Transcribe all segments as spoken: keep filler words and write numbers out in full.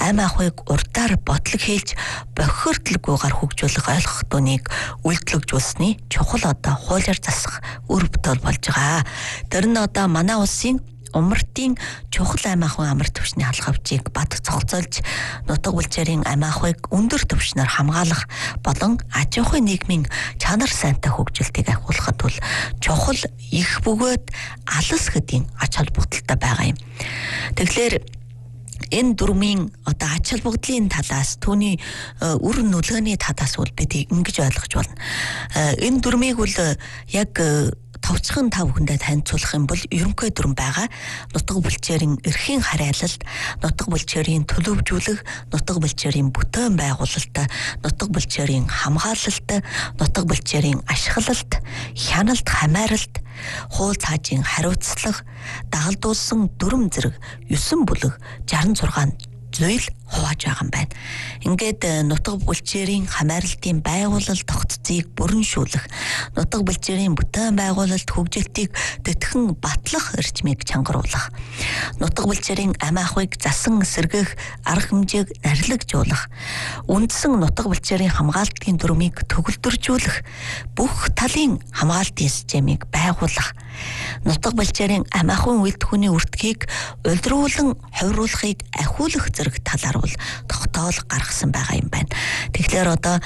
ам ахуйг урдаар бодлого хэлж бохирдлоггүйгээр хөгжүүлэх ойлгох түүнийг үйлдэлжүүлсний чухал одоо хуулиар засах үр бүтэл болж байгаа. Тэр нь одоо манай улсын умартын чухал ам ахуйн амар түвшний халах авчийг бат цогцолж нутаг бүлчээрийн ам ахуйг өндөр түвшнээр хамгаалах болон аж ахуйн нийгмийн чанар сайнтай хөгжилтийг ахиулахад бол чухал их бөгөөд алс хэдийн ач холбогдолтой байгаа юм. Тэгэхээр энэ дүрмийн одоо ач холбогдлын талаас түүний үр нөлөөний талаас бол бид ингэж ойлгож байна. Энэ дүрмийг бол яг товчхон тав хүндээ танилцуулах юм бол ерөнхий дүрм байгаа. Нутаг бүлчээрийн эрхийн харьяалалт, нутаг бүлчээрийн төлөвжүүлэх, нутаг бүлчээрийн бүтээн байгуулалт, нутаг бүлчээрийн хамгаалалт, нутаг бүлчээрийн ашиглалт, хяналт, хамааралт, хууль цаажийн хариуцлага, дагалдуулсан дүрм зэрэг девять бүлэг шестьдесят шесть зүйл хувааж байгаа юм байна. Ингээд нутаг бүлчээрийн хамааралтын байгуулалт тогтцыг бүрэншүүлэх, нутаг бүлчээрийн бүтээн байгуулалт хөгжилтийг тэтгэн батлах эрчмийг чангаруулах, нутаг бүлчээрийн ам ахуйг засан сэргэх арга хэмжээг нарлагжуулах, үндсэн нутаг бүлчээрийн хамгаалтын дүрмийг төгөлдржүүлэх, бүх талын хамгаалтын системийг байгуулах, нутаг бүлчээрийн ам ахуйн үйлдвэрийн үртгийг улируулан хувируулахыг ахиулах зэрэг талаар бол тогтоол гаргасан байгаа юм байна. Тэгэхээр одоо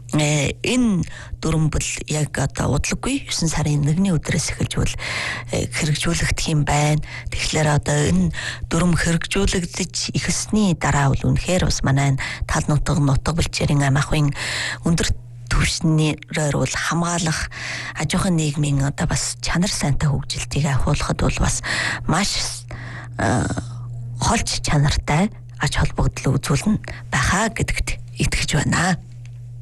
энэ дүрм бол яг одоо удалгүй девять сарын нэгний өдрөөс эхэлж бол хэрэгжүүлэгдэх юм байна. Тэгэхээр одоо энэ дүрм хэрэгжүүлэгдэж ихсний дараа бол үнэхээр бас манай тал нутаг нутаг бүлчээрийн ам ахуйн өндөр түвшнээр бол хамгаалах аж ахуйн нийгмийн одоо бас чанар сайнтай хөгжилтийг ахиулахад бол бас маш холч чанартай ач холбогдол үзүүлнэ байхаа гэдэгт итгэж байна.